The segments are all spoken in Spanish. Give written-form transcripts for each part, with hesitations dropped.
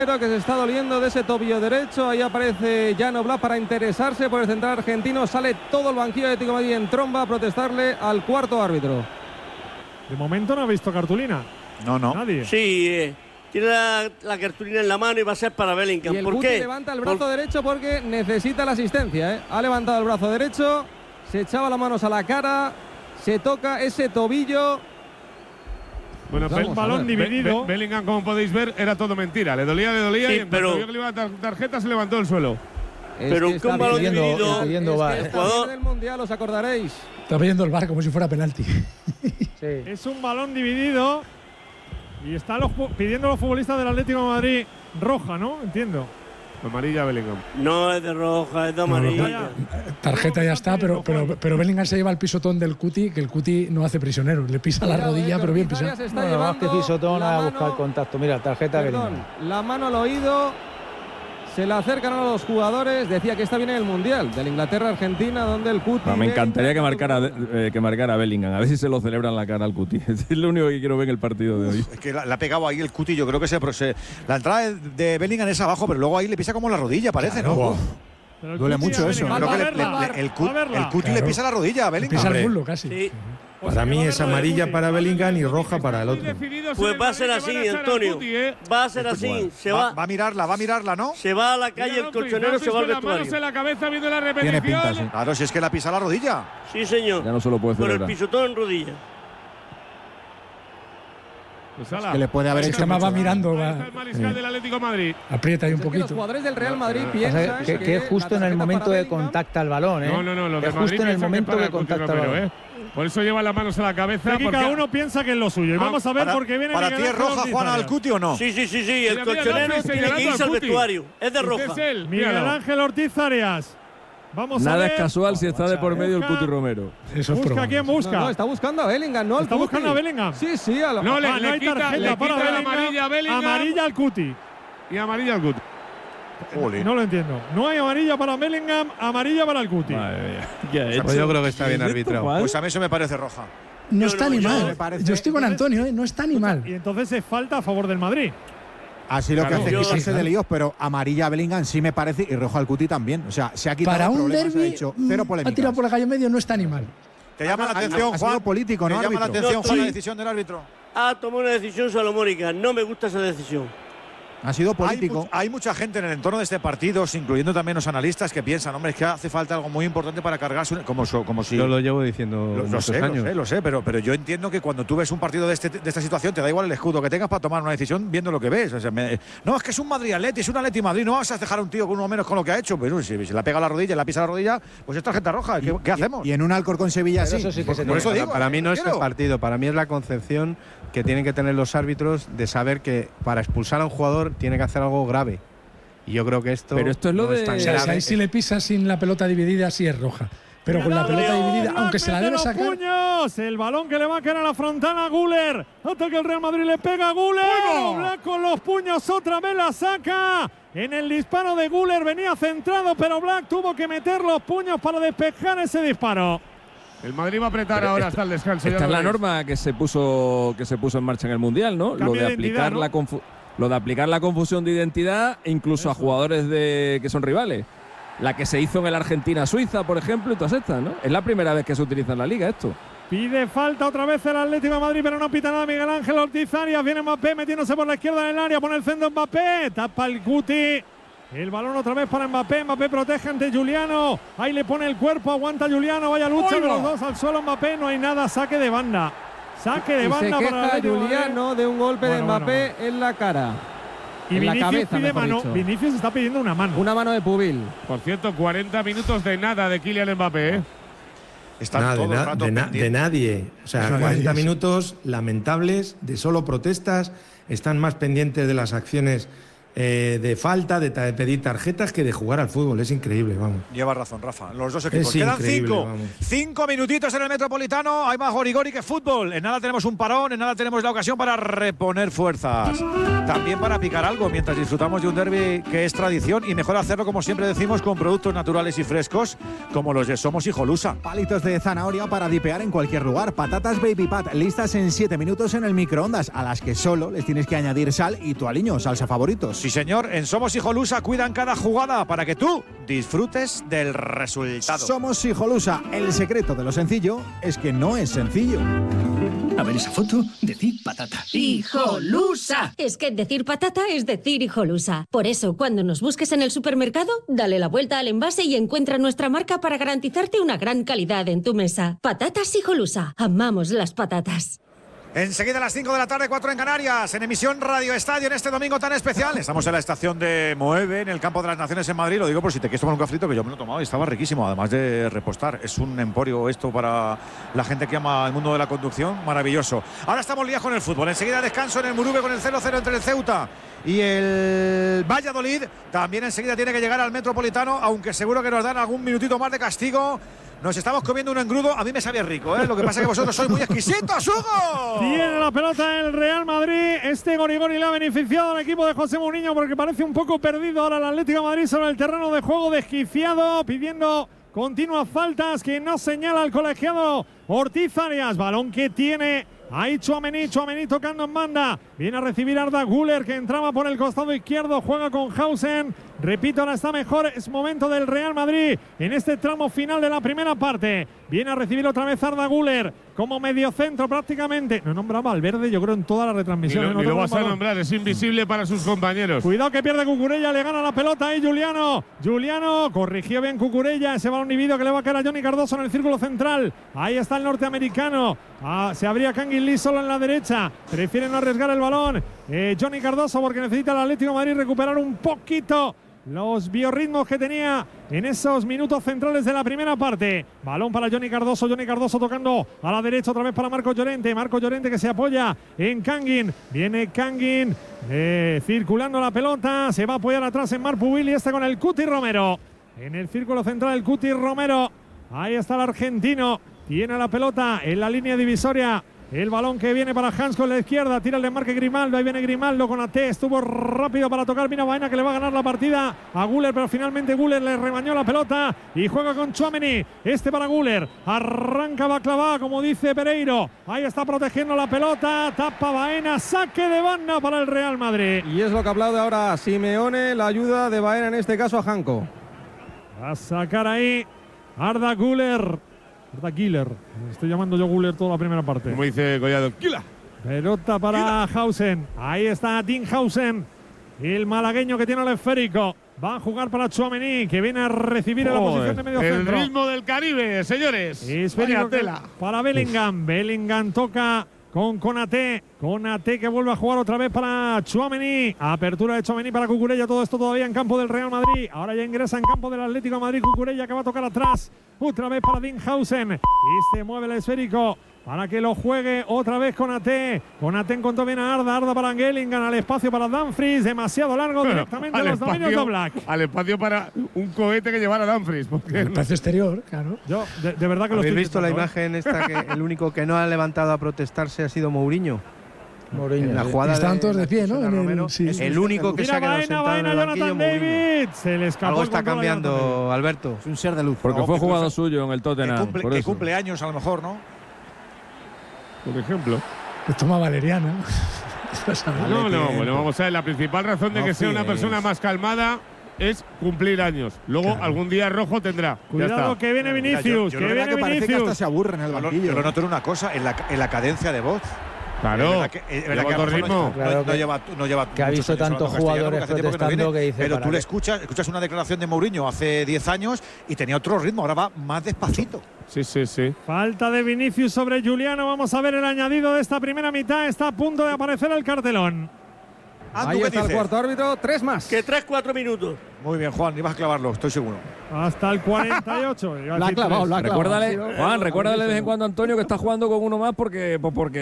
que se está doliendo de ese tobillo derecho. Ahí aparece Jan Oblak para interesarse por el central argentino. Sale todo el banquillo de Atlético de Madrid en tromba a protestarle al cuarto árbitro. De momento no ha visto cartulina. No. Nadie. Sí, tiene la cartulina en la mano y va a ser para Bellingham. Y el ¿Por Guti qué? levanta el brazo derecho porque necesita la asistencia. Ha levantado el brazo derecho, se echaba las manos a la cara, se toca ese tobillo. Bueno, balón dividido. Bellingham, como podéis ver, era todo mentira. Le dolía Sí, y en cuanto vio que le iba a dar tarjeta se levantó del suelo. Pero que un balón dividido. El jugador del Mundial, os acordaréis. Está pidiendo el VAR como si fuera penalti. Es un balón dividido y están pidiendo los futbolistas del Atlético de Madrid roja, ¿no? Entiendo. Amarilla Bellingham. No es de roja, es de amarilla. Tarjeta ya está, pero Bellingham se lleva el pisotón del Cuti, que el Cuti no hace prisionero. Le pisa la rodilla, pero bien pisado. No, más que pisotón a buscar contacto. Mira, tarjeta Bellingham. La mano al oído. Se le acercan a los jugadores. Decía que está bien en el Mundial de la Inglaterra-Argentina, donde el Cuti… Me encantaría que marcara Bellingham. A ver si se lo celebran la cara al Cuti. Es lo único que quiero ver en el partido de hoy. Es que le ha pegado ahí el Cuti. Yo creo que la entrada de Bellingham es abajo, pero luego ahí le pisa como la rodilla, parece, ¿no? Wow. Duele mucho eso. Creo que el Cuti le pisa la rodilla a Bellingham. Pisa el muslo casi. Sí. Para mí es amarilla para Bellingham y roja para el otro. Pues va a ser así, Antonio. Va a ser así. Se va a mirarla, ¿no? Se va a la calle el colchonero, se va al vestuario. En la cabeza viendo la repetición. Tiene pinta, sí. Claro, si es que la pisa la rodilla. Sí, señor. Ya no se lo puede Por celebrar. el pisotón en rodilla. Pues que le puede haber hecho. Va mirando. El mariscal del Atlético de Madrid. Aprieta ahí un poquito. Los jugadores del Real Madrid piensan que es justo en el momento de contacta el balón, ¿eh? No. Es justo en el momento de contacta el balón. Por eso lleva las manos a la cabeza. Aquí cada uno pienza que es lo suyo. Y vamos a ver por qué viene. ¿Para ti es roja, Juan, al Cuti o no? Sí. El colchonero tiene que irse al vestuario. Es de roja. Miguel Ángel Ortiz Arias. Vamos Nada a ver. es casual si está de por medio el Cuti Romero. Eso es busca. ¿Quién busca? No, está buscando a Bellingham, no al ¿Está Cuti. buscando a Bellingham? Sí. No, no hay tarjeta para Bellingham. Amarilla a Bellingham. Amarilla al Cuti. Y amarilla al Cuti. No lo entiendo. No hay amarilla para Bellingham, amarilla para el Cuti. Pues yo creo que está bien arbitrado. Pues a mí eso me parece roja. No está ni mal. Yo estoy con Antonio, no está ni mal. Y entonces es falta a favor del Madrid. Así lo que hace es quitarse de líos, pero amarilla a Bellingham sí me parece y roja al Cuti también. O sea, se ha quitado para un problemas, derbi, ha hecho cero polémicas. Ha tirado por la calle medio, no está ni mal. ¿Te llama la atención, Juan? Político, ¿no? ¿Te llama la atención, Juan, la decisión del árbitro? Ha tomado una decisión salomónica. No me gusta esa decisión. Ha sido político. Hay mucha gente en el entorno de este partido, incluyendo también los analistas, que piensan, hombre, es que hace falta algo muy importante para cargarse, como si… Yo lo llevo diciendo años. Lo sé, pero yo entiendo que cuando tú ves un partido de esta situación, te da igual el escudo que tengas para tomar una decisión viendo lo que ves. O sea, no, es que es un Madrid-Atleti, es un Atleti-Madrid, no vas a dejar a un tío con uno menos con lo que ha hecho. Pero si le pega la rodilla, le pisa la rodilla, pues es tarjeta roja. ¿Qué hacemos? Y en un Alcorcón Sevilla sí. Eso sí que se Por eso digo, para mí no es el partido, para mí es la concepción que tienen que tener los árbitros de saber que para expulsar a un jugador tiene que hacer algo grave. Y yo creo que esto… Pero esto es lo de… O sea, ahí si le pisa sin la pelota dividida, sí es roja. Pero con la pelota dividida, aunque se la debe sacar… Puños, el balón que le va a caer a la frontana a Güler. Hasta que el Real Madrid le pega a Güler. Oblak con los puños otra vez la saca. En el disparo de Güler venía centrado, pero Oblak tuvo que meter los puños para despejar ese disparo. El Madrid va a apretar ahora hasta el descanso. Esta es la norma que se puso en marcha en el Mundial, ¿no? Lo de aplicar la confusión de identidad incluso a jugadores que son rivales. La que se hizo en el Argentina-Suiza, por ejemplo, y todas estas, ¿no? Es la primera vez que se utiliza en la Liga esto. Pide falta otra vez el Atlético de Madrid, pero no pita nada Miguel Ángel Ortiz Arias. Viene Mbappé metiéndose por la izquierda en el área, pone el centro Mbappé, tapa el Cuti. El balón otra vez para Mbappé. Mbappé protege ante Juliano. Ahí le pone el cuerpo, aguanta Juliano. Vaya lucha de los dos al suelo Mbappé. No hay nada, saque de banda. Saque de banda se para queja Juliano de un golpe de Mbappé en la cara. Y en Vinicius la cabeza, pide mano. dicho. Vinicius está pidiendo una mano. Una mano de Pubil. Por cierto, 40 minutos de nada de Kylian Mbappé, ¿eh? De nadie. O sea, 40 minutos lamentables, de solo protestas. Están más pendientes de las acciones de falta, de pedir tarjetas, que de jugar al fútbol. Es increíble, vamos. Lleva razón, Rafa. Los dos equipos. Es Quedan increíble, 5 minutitos en el Metropolitano. Hay más gorigori que fútbol. En nada tenemos un parón, en nada tenemos la ocasión para reponer fuerzas. También para picar algo mientras disfrutamos de un derbi que es tradición, y mejor hacerlo, como siempre decimos, con productos naturales y frescos, como los de Somos Hijolusa. Palitos de zanahoria para dipear en cualquier lugar. Patatas Baby Pat, listas en 7 minutos en el microondas, a las que solo les tienes que añadir sal y tu aliño, salsa favoritos. Sí, señor. En Somos Hijolusa cuidan cada jugada para que tú disfrutes del resultado. Somos Hijolusa. El secreto de lo sencillo es que no es sencillo. A ver esa foto, decir patata. ¡Hijolusa! Es que decir patata es decir hijolusa. Por eso, cuando nos busques en el supermercado, dale la vuelta al envase y encuentra nuestra marca para garantizarte una gran calidad en tu mesa. Patatas Hijolusa. Amamos las patatas. Enseguida a las 5 de la tarde, 4 en Canarias, en emisión Radio Estadio en este domingo tan especial. Estamos en la estación de Moeve, en el Campo de las Naciones en Madrid. Lo digo por si te quieres tomar un cafrito, que yo me lo he tomado y estaba riquísimo, además de repostar. Es un emporio esto para la gente que ama el mundo de la conducción, maravilloso. Ahora estamos liados con el fútbol. Enseguida descanso en el Murube con el 0-0 entre el Ceuta y el Valladolid. También enseguida tiene que llegar al Metropolitano, aunque seguro que nos dan algún minutito más de castigo. Nos estamos comiendo un engrudo, a mí me sabía rico, ¿eh? Lo que pasa es que vosotros sois muy exquisitos, Hugo. Tiene la pelota el Real Madrid. Este Gorigori le ha beneficiado al equipo de José Mourinho porque parece un poco perdido ahora el Atlético de Madrid sobre el terreno de juego, desquiciado, pidiendo continuas faltas que no señala el colegiado Ortiz Arias. Balón que tiene ahí Tchouaméni tocando en banda. Viene a recibir Arda Güler, que entraba por el costado izquierdo, juega con Hausen. Repito, ahora está mejor, es momento del Real Madrid en este tramo final de la primera parte. Viene a recibir otra vez Arda Güler como mediocentro prácticamente. No nombraba al verde, yo creo, en toda la retransmisión. Ni lo vas a nombrar, es invisible para sus compañeros. Cuidado que pierde Cucurella, le gana la pelota ahí Juliano. Juliano corrigió bien Cucurella, ese balón dividido que le va a caer a Johnny Cardoso en el círculo central. Ahí está el norteamericano. Se abría Kangin Lee solo en la derecha. Prefiere no arriesgar el balón Johnny Cardoso porque necesita el Atlético de Madrid recuperar un poquito los biorritmos que tenía en esos minutos centrales de la primera parte. Balón para Johnny Cardoso tocando a la derecha otra vez para Marco Llorente que se apoya en Kangin. Viene Kangin circulando la pelota, se va a apoyar atrás en Marpubili, con el Cuti Romero. En el círculo central el Cuti Romero. Ahí está el argentino, tiene la pelota en la línea divisoria. El balón que viene para Hans con la izquierda, tira el desmarque Grimaldo, ahí viene Grimaldo con AT, estuvo rápido para tocar, mira Baena que le va a ganar la partida a Güler, pero finalmente Güler le rebañó la pelota y juega con Tchouaméni, para Güler, arranca Baklava como dice Pereiro, ahí está protegiendo la pelota, tapa Baena, saque de banda para el Real Madrid. Y es lo que aplaude ahora Simeone, la ayuda de Baena en este caso a Janko. Va a sacar ahí Arda Güler. Estoy llamando yo Güler toda la primera parte. Como dice Collado, Kila. Pelota para Hausen. Ahí está Dean Hausen, el malagueño que tiene el esférico. Va a jugar para Tchouaméni, que viene a recibir en la posición de medio centro. El ritmo del Caribe, señores. Esférico para Bellingham. Bellingham toca con Konaté que vuelve a jugar otra vez para Tchouaméni. Apertura de Tchouaméni para Cucurella. Todo esto todavía en campo del Real Madrid. Ahora ya ingresa en campo del Atlético de Madrid Cucurella, que va a tocar atrás. Otra vez para Dean Hausen. Y se mueve el esférico para que lo juegue otra vez Konaté. Konaté encontró bien a Arda para Bellingham, al espacio para Dumfries. Demasiado largo directamente a los dominios de Oblak. Al espacio para un cohete que llevara Dumfries. El espacio exterior, claro. Yo, de verdad que lo estoy visto la imagen esta que el único que no ha levantado a protestarse ha sido Mourinho. En la jugada estaban todos de pie, ¿no? Romero, el único que se ha quedado sentado en el banquillo, David. Se le escapó. Algo está cambiando, Alberto. Es un ser de luz. Porque fue jugador suyo en el Tottenham. Que cumple años a lo mejor, ¿no? Por ejemplo. Pues toma valeriana. Bueno, vamos a ver. La principal razón de que sea una persona más calmada es cumplir años. Luego algún día rojo tendrá. Cuidado que viene Vinicius. Parece que hasta se aburre en el banquillo. Pero noto una cosa, en la cadencia de voz. Claro, lleva otro ritmo. No lleva que ha visto tantos jugadores protestando que dice. Pero tú le escuchas una declaración de Mourinho hace 10 años y tenía otro ritmo, ahora va más despacito. Sí. Falta de Vinicius sobre Juliano. Vamos a ver el añadido de esta primera mitad. Está a punto de aparecer el cartelón. Ahí está el cuarto árbitro, 3 más. Que 4 minutos. Muy bien, Juan, ibas a clavarlo, estoy seguro. Hasta el 48. La ha clavado. Recuérdale, Juan, recuérdale de vez en cuando a Antonio que está jugando con uno más porque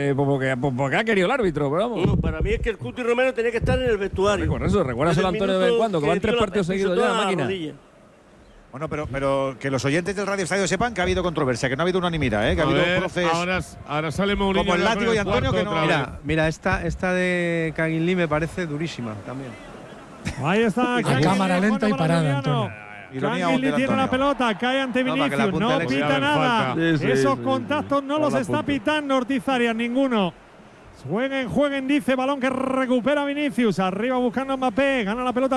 ha querido el árbitro. Pero vamos. No, para mí es que el Cuti Romero tenía que estar en el vestuario. Por eso, recuérdaselo a Antonio de vez en cuando, que van 3 partidos seguidos ya, máquina. Bueno, pero que los oyentes del Radio Estadio sepan que ha habido controversia, que no ha habido unanimidad, que ha habido procesos. Ahora sale Mourinho. Como el látigo y Antonio que no. Mira, esta de Kangin Lee me parece durísima también. Ahí está. A cámara lenta y parada, Antonio. Kangin Lee tiene la pelota, cae ante Vinicius, no pita nada. Esos contactos no los está pitando Ortiz Arias, ninguno. Jueguen, dice. Balón que recupera Vinicius. Arriba buscando a Mbappé. Gana la pelota